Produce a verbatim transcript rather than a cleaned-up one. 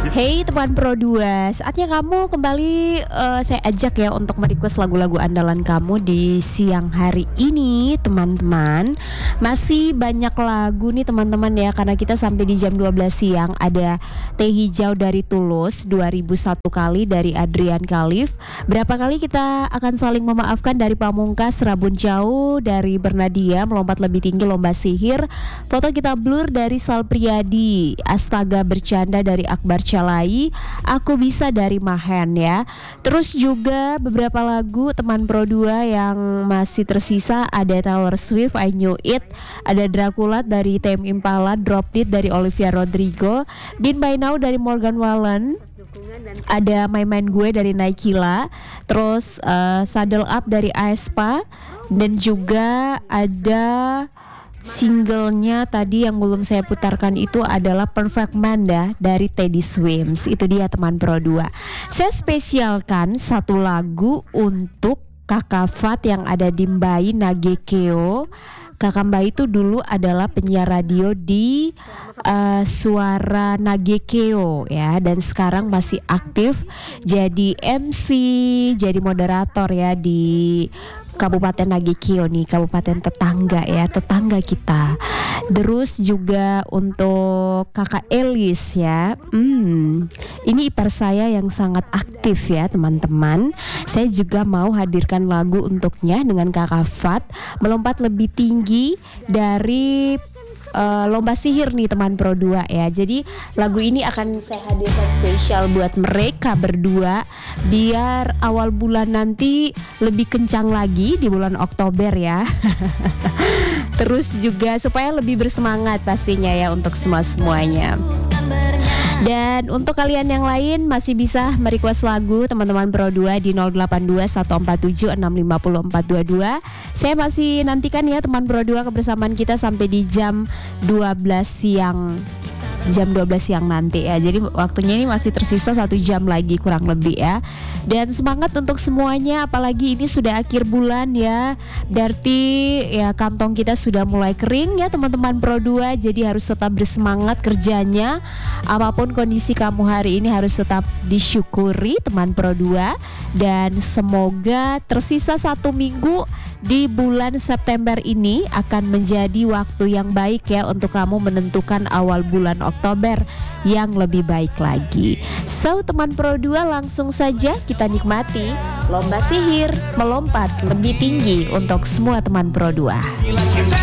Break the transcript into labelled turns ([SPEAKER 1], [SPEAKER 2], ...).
[SPEAKER 1] Hey teman Pro dua, saatnya kamu kembali uh, saya ajak ya untuk merequest lagu-lagu andalan kamu di siang hari ini teman-teman. Masih banyak lagu nih teman-teman ya, karena kita sampai di jam dua belas siang. Ada Teh Hijau dari Tulus, dua ribu satu kali dari Adrian Khalif. Berapa kali kita akan saling memaafkan dari Pamungkas, Rabun Jauh dari Bernadia, Melompat Lebih Tinggi Lomba Sihir, Foto Kita Blur dari Sal Priadi, Astaga Bercanda dari Akbar Calai, Aku Bisa dari Mahen ya. Terus juga beberapa lagu teman Pro dua yang masih tersisa, ada Taylor Swift, I Knew It, ada Dracula dari Tame Impala, Drop It dari Olivia Rodrigo, Been By Now dari Morgan Wallen, ada My Mind Gue dari Naikila, terus uh, Saddle Up dari aespa, dan juga ada singlenya tadi yang belum saya putarkan itu adalah Perfect Man ya, dari Teddy Swims. Itu dia teman Pro dua. Saya spesialkan satu lagu untuk Kakak Fat yang ada di Mbai Nagekeo. Kakak Mbai itu dulu adalah penyiar radio di uh, Suara Nagekeo ya, dan sekarang masih aktif jadi M C, jadi moderator ya di Kabupaten Nagekeo nih, kabupaten tetangga ya, tetangga kita. Terus juga untuk Kakak Elis ya, hmm, ini ipar saya yang sangat aktif ya teman-teman. Saya juga mau hadirkan lagu untuknya dengan Kakak Fat, Melompat Lebih Tinggi dari Uh, Lomba Sihir nih teman Pro dua ya. Jadi lagu ini akan saya hadirkan spesial buat mereka berdua, biar awal bulan nanti lebih kencang lagi di bulan Oktober ya. Terus juga supaya lebih bersemangat pastinya ya untuk semua-semuanya. Dan untuk kalian yang lain masih bisa merequest lagu teman-teman Pro dua di nol delapan dua satu empat tujuh enam lima nol empat dua dua. Saya masih nantikan ya teman Pro dua kebersamaan kita sampai di jam dua belas siang. Jam dua belas siang nanti ya. Jadi waktunya ini masih tersisa satu jam lagi kurang lebih ya. Dan semangat untuk semuanya, apalagi ini sudah akhir bulan ya. Berarti ya kantong kita sudah mulai kering ya teman-teman Pro dua. Jadi harus tetap bersemangat kerjanya. Apapun kondisi kamu hari ini harus tetap disyukuri teman Pro dua. Dan semoga tersisa satu minggu di bulan September ini akan menjadi waktu yang baik ya untuk kamu menentukan awal bulan Oktober yang lebih baik lagi. So teman Pro dua, langsung saja kita nikmati Lomba Sihir Melompat Lebih Tinggi untuk semua teman Pro dua.